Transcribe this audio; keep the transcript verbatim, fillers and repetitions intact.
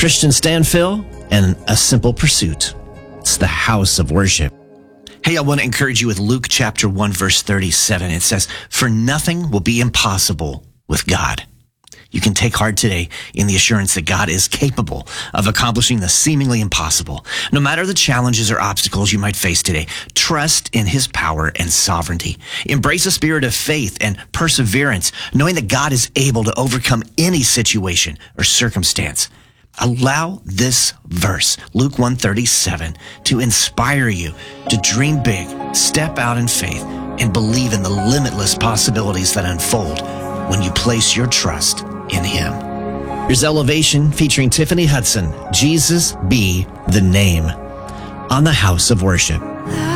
Christian Stanfill, and A Simple Pursuit. It's the house of worship. Hey, I want to encourage you with Luke chapter one, verse thirty-seven. It says, "For nothing will be impossible with God." You can take heart today in the assurance that God is capable of accomplishing the seemingly impossible. No matter the challenges or obstacles you might face today, trust in his power and sovereignty. Embrace a spirit of faith and perseverance, knowing that God is able to overcome any situation or circumstance. Allow this verse, Luke one thirty-seven, to inspire you to dream big, step out in faith, and believe in the limitless possibilities that unfold when you place your trust in him. Here's Elevation featuring Tiffany Hudson, Jesus Be the Name, on the House of Worship.